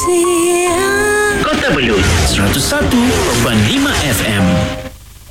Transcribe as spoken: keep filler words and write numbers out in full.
Kota Belud seratus satu koma lima F M.